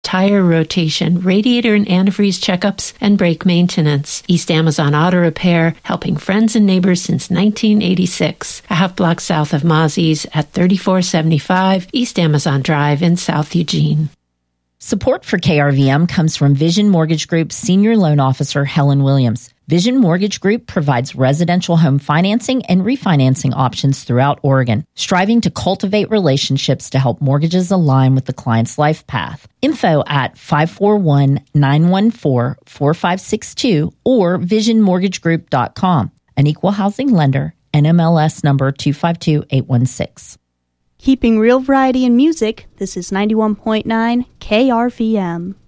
tire rotation, radiator and antifreeze checkups, and brake maintenance. East Amazon Auto Repair, helping friends and neighbors since 1986. A half block south of Mozzie's at 3475 East Amazon Drive in South Eugene. Support for KRVM comes from Vision Mortgage Group's Senior Loan Officer, Helen Williams. Vision Mortgage Group provides residential home financing and refinancing options throughout Oregon, striving to cultivate relationships to help mortgages align with the client's life path. Info at 541-914-4562 or visionmortgagegroup.com. An equal housing lender, NMLS number 252816. Keeping real variety in music, this is 91.9 KRVM.